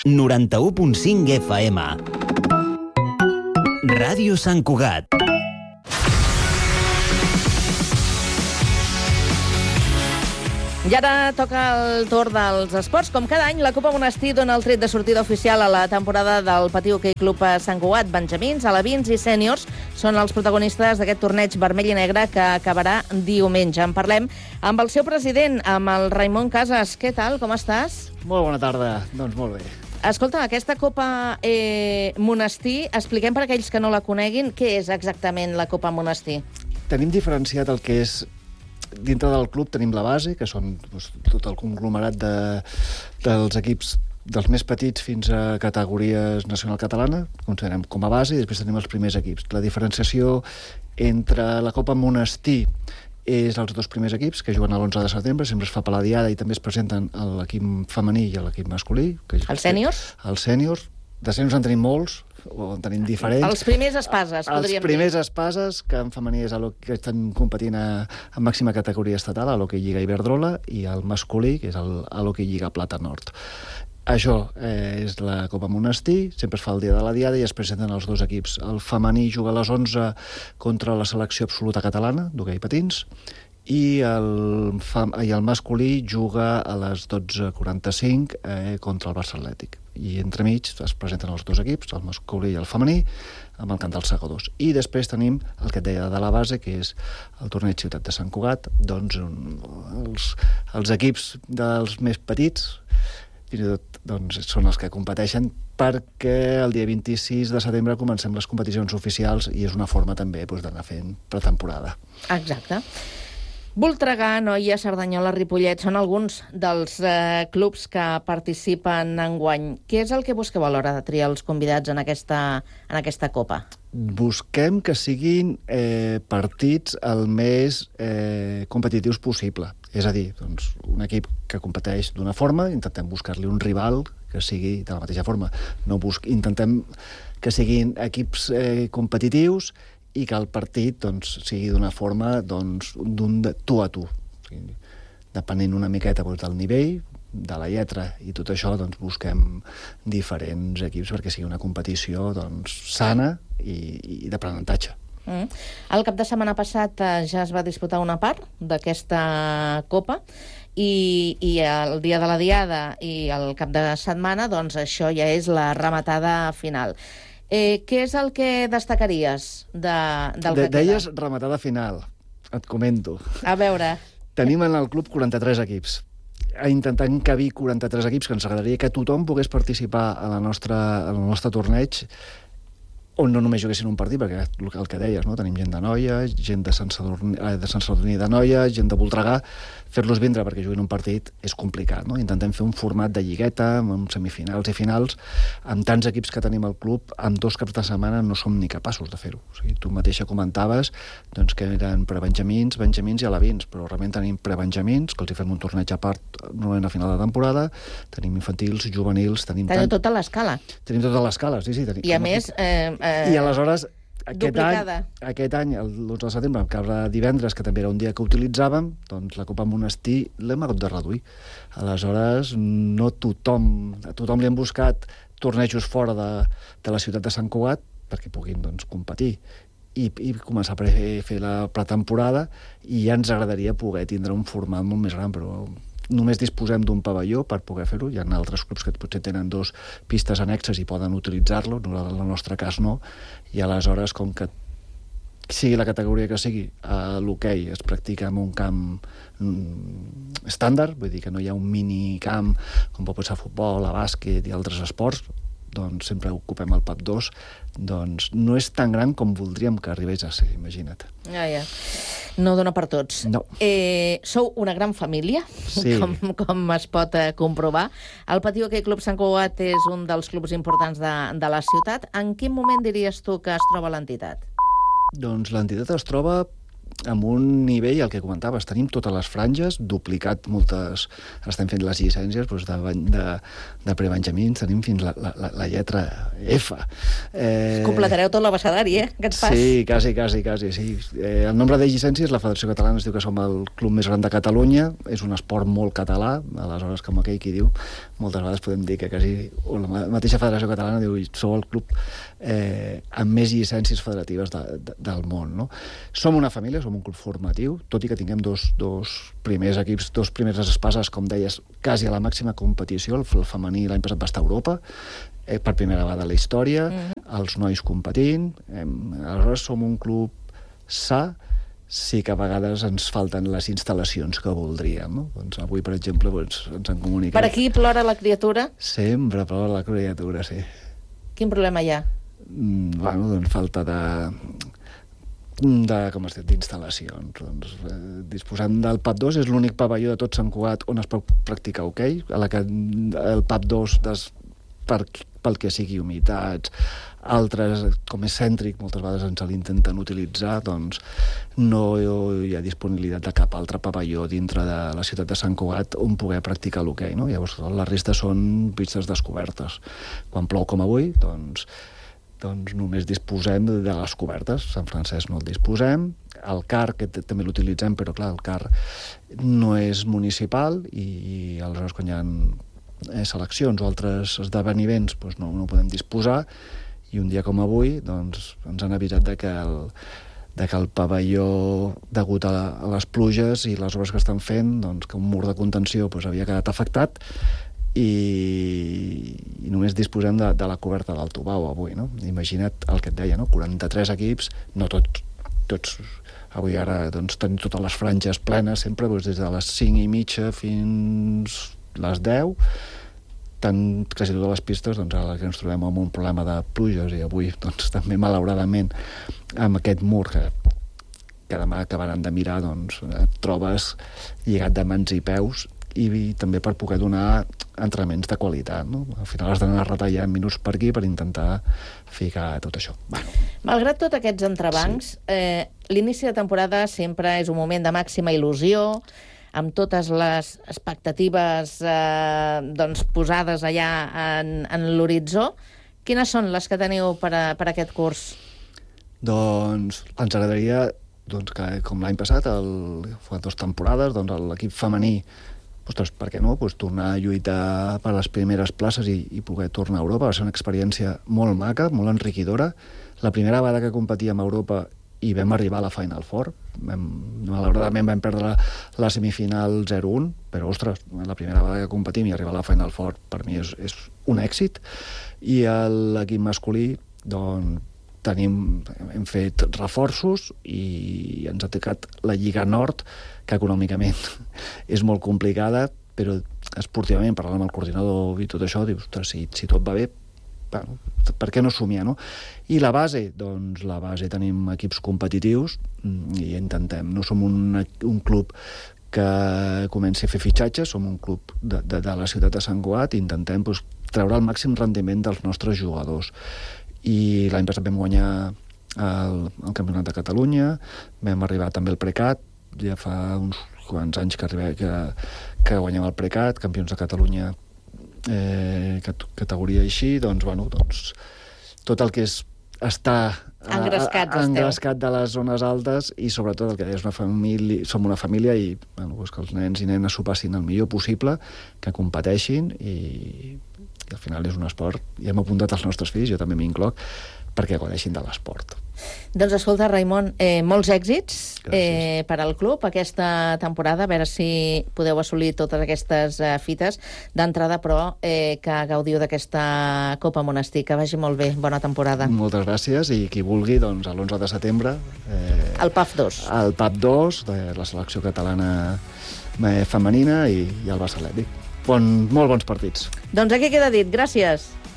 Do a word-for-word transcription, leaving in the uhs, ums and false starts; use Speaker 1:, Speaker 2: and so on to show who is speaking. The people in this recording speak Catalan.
Speaker 1: noranta-u punt cinc F M. Ràdio Sant Cugat.
Speaker 2: I ara toca el torn dels esports. Com cada any, la Copa Monestir dona el tret de sortida oficial a la temporada del Patí Hoquei Club Sant Cugat. Benjamins, alevins i sèniors són els protagonistes d'aquest torneig vermell i negre que acabarà diumenge. En parlem amb el seu president, amb el Raimon Casas. Què tal? Com estàs?
Speaker 3: Molt bona tarda. Doncs molt bé.
Speaker 2: Escolta, aquesta Copa eh, Monestir, expliquem per aquells que no la coneguin, què és exactament la Copa Monestir?
Speaker 3: Tenim diferenciat el que és... Dintre del club tenim la base, que són doncs, tot el conglomerat de, dels equips dels més petits fins a categories nacional catalana, considerem com a base, i després tenim els primers equips. La diferenciació entre la Copa Monestir és els dos primers equips, que juguen a l'onze de setembre, sempre es fa per la diada i també es presenten l'equip femení i l'equip masculí. Que
Speaker 2: Els sèniors?
Speaker 3: Els sèniors. De sèniors en tenim molts, o en tenim diferents.
Speaker 2: Els primers espases, podríem dir.
Speaker 3: Els primers espases, que en femení és el que estan competint a, a màxima categoria estatal, a l'Hockey Lliga Iberdrola, i el masculí, que és el, a l'Hockey Lliga Plata Nord. Això eh, és la Copa Monestir, sempre es fa el dia de la diada i es presenten els dos equips. El femení juga a les onze contra la selecció absoluta catalana, d'hoquei patins, i el, fam, i el masculí juga a les dotze quaranta-cinc eh, contra el Barça Atlètic. I entremig es presenten els dos equips, el masculí i el femení, amb el cant dels segadors. I després tenim el que et deia de la base, que és el torneig Ciutat de Sant Cugat, doncs els, els equips dels més petits, fins i tot doncs, són els que competeixen, perquè el dia vint-i-sis de setembre comencem les competicions oficials i és una forma també doncs, d'anar fent pretemporada.
Speaker 2: Exacte. Voltregà, Noia, Cerdanyola, Ripollet són alguns dels eh, clubs que participen enguany. Què és el que busqueu a l'hora de triar els convidats en aquesta, en aquesta Copa?
Speaker 3: Busquem que siguin eh, partits el més eh, competitius possible. És a dir, doncs, un equip que competeix d'una forma, intentem buscar-li un rival que sigui de la mateixa forma. No busc... Intentem que siguin equips eh, competitius i que el partit doncs, sigui d'una forma doncs, d'un de tu a tu. O sigui, depenent una miqueta doncs, del nivell, de la lletra i tot això, doncs, busquem diferents equips perquè sigui una competició doncs, sana i, i d'aprenentatge.
Speaker 2: Mm. El cap de setmana passat eh, ja es va disputar una part d'aquesta Copa i, i el dia de la diada i el cap de setmana, doncs això ja és la rematada final. Eh, què és el que destacaries de, del
Speaker 3: de,
Speaker 2: que queda?
Speaker 3: Deies rematada final, et comento.
Speaker 2: A veure...
Speaker 3: Tenim en el club quaranta-tres equips. Intentant cabir quaranta-tres equips, que ens agradaria que tothom pogués participar a la nostra, al nostre torneig, on no només juguessin un partit, perquè el que deies, no? Tenim gent de Noia, gent de Sant Sadurní de, Sant Sadurní de Noia, gent de Voltregà. Fer-los vindre perquè juguin un partit és complicat, no? Intentem fer un format de lligueta, amb semifinals i finals. Amb tants equips que tenim al club, amb dos caps de setmana no som ni capaços de fer-ho. O sigui, tu mateixa comentaves doncs, que eren prebenjamins, benjamins i alevins, però realment tenim prebenjamins, que els hi fem un torneig a part normalment a final de temporada, tenim infantils, juvenils... Tenim
Speaker 2: Teniu
Speaker 3: tant...
Speaker 2: tota l'escala.
Speaker 3: Tenim tota l'escala, sí, sí. Tenim...
Speaker 2: I a més... Eh, eh...
Speaker 3: I aleshores... Aquest
Speaker 2: Duplicada.
Speaker 3: any, aquest any, l'onze de setembre, cada divendres, que també era un dia que utilitzàvem, doncs la Copa Monestir l'hem hagut de reduir. Aleshores, no tothom, a tothom li hem buscat tornejos fora de, de la ciutat de Sant Cugat perquè puguin doncs, competir i, i començar a fer la pretemporada, i ja ens agradaria poder tindre un format molt més gran, però només disposem d'un pavelló per poder fer-ho. Hi ha altres clubs que potser tenen dos pistes annexes i poden utilitzar-lo, en el nostre cas no, i aleshores, com que sigui la categoria que sigui, a l'hoquei es practica en un camp mm, estàndard, vull dir que no hi ha un minicamp com pot ser a futbol, a bàsquet i altres esports, doncs sempre ocupem el P A P dos, doncs no és tan gran com voldríem que arribés a ser, imagina't.
Speaker 2: Ja, ja. No dona per tots.
Speaker 3: No.
Speaker 2: Eh, sou una gran família,
Speaker 3: sí.
Speaker 2: com, com es pot eh, comprovar. El Patí Hoquei Club Sant Cugat és un dels clubs importants de, de la ciutat. En quin moment diries tu que es troba l'entitat?
Speaker 3: Doncs l'entitat es troba amb un nivell, el que comentaves, tenim totes les franges, duplicat moltes, estem fent les llicències doncs, de, de, de prebenjamins, tenim fins la, la, la lletra F.
Speaker 2: Eh... Completareu tot l'abecedari, eh, aquest pas.
Speaker 3: Sí, quasi, quasi, quasi, sí. Eh, el nombre de llicències, la Federació Catalana es diu que som el club més gran de Catalunya, és un esport molt català, aleshores, com aquell qui diu, moltes vegades podem dir que quasi, o la mateixa Federació Catalana diu, sou el club eh, amb més llicències federatives de, de, del món, no? Som una família, som un club formatiu, tot i que tinguem dos, dos primers equips, dos primeres espases, com deies, quasi a la màxima competició. El, el femení l'any passat va estar a Europa, eh, per primera vegada a la història, mm-hmm. els nois competint. Eh, aleshores som un club sa, sí que a vegades ens falten les instal·lacions que voldríem, no? Doncs avui, per exemple, doncs, ens han comunicat...
Speaker 2: Per aquí plora la criatura?
Speaker 3: Sempre plora la criatura, sí.
Speaker 2: Quin problema hi ha?
Speaker 3: Mm, bueno, doncs falta de... de, com es diu, d'instal·lacions. Doncs, eh, disposem del P A P dos, és l'únic pavelló de tot Sant Cugat on es pot practicar hoquei, a la que el P A P dos des, per, pel que sigui humitats, altres, com és cèntric, moltes vegades ens l'intenten utilitzar, doncs no hi ha disponibilitat de cap altre pavelló dintre de la ciutat de Sant Cugat on poder practicar l'hoquei, no? Llavors, la resta són pistes descobertes. Quan plou com avui, doncs doncs només disposem de les cobertes. Sant Francesc no el disposem. El C A R, que també l'utilitzem, però clar, el C A R no és municipal i, i aleshores quan hi ha eh, seleccions o altres esdeveniments doncs no, no podem disposar, i un dia com avui doncs, ens han avisat de que el, de que el pavelló, degut a, a les pluges i les obres que estan fent, doncs, que un mur de contenció doncs, havia quedat afectat, i, i només disposem de, de la coberta del Tubau avui, no? Imagina't el que et deia, no? quaranta-tres equips, no tots, tots avui ara doncs, tenim totes les franges plenes, sempre doncs, des de les cinc i mitja fins les deu, tant quasi totes les pistes, doncs ara que ens trobem amb un problema de pluges, i avui doncs, també malauradament amb aquest mur que, que demà acabaran de mirar, doncs et trobes lligat de mans i peus, i també per poder donar entrenaments de qualitat, no? Al final has d'anar retallant minuts per aquí per intentar ficar tot això. Bueno.
Speaker 2: Malgrat tots aquests entrebancs, sí. eh, l'inici de temporada sempre és un moment de màxima il·lusió, amb totes les expectatives eh, doncs, posades allà en, en l'horitzó. Quines són les que teniu per, a, per a aquest curs?
Speaker 3: Doncs ens agradaria doncs, que, com l'any passat, el, fa dues temporades, doncs, l'equip femení Ostres, per què no? Pues tornar a lluitar per les primeres places i, i poder tornar a Europa. Va ser una experiència molt maca, molt enriquidora. La primera vegada que competíem a Europa i vam arribar a la Final Four. Vam, malauradament vam perdre la, la semifinal zero un, però, ostres, la primera vegada que competim i arribar a la Final Four per mi és, és un èxit. I l'equip masculí, doncs, tenim, hem fet reforços i ens ha tocat la Lliga Nord, que econòmicament és molt complicada, però esportivament, parlant amb el coordinador i tot això, dius, ostres, si, si tot va bé, bueno, per què no somiar, no? I la base? Doncs la base tenim equips competitius i intentem, no som un, un club que comenci a fer fitxatges, som un club de, de, de la ciutat de Sant Cugat i intentem doncs, treure el màxim rendiment dels nostres jugadors. I l'any passat vam guanyar el, el Campionat de Catalunya, vam arribar també al Precat, ja fa uns quants anys que, arribem, que, que guanyem el Precat, campions de Catalunya, eh, categoria així, doncs, bueno, doncs, tot el que és estar
Speaker 2: engrescat,
Speaker 3: a, a, engrescat de les zones altes i sobretot el que és una família, som una família i bueno, doncs que els nens i nenes s'ho passin el millor possible, que competeixin i, i al final és un esport i hem apuntat els nostres fills, jo també m'incloc, perquè gaudeixin de l'esport.
Speaker 2: Doncs escolta, Raimon, eh, molts èxits eh, per al club aquesta temporada, a veure si podeu assolir totes aquestes eh, fites d'entrada, però eh, que gaudiu d'aquesta Copa Monestir, que vagi molt bé, bona temporada.
Speaker 3: Moltes gràcies, i qui vulgui, doncs, l'onze de setembre... Eh,
Speaker 2: el P A F dos.
Speaker 3: El P A F dos, de la selecció catalana eh, femenina i, i el Barça Atlètic. Bon, molt bons partits.
Speaker 2: Doncs aquí queda dit, gràcies.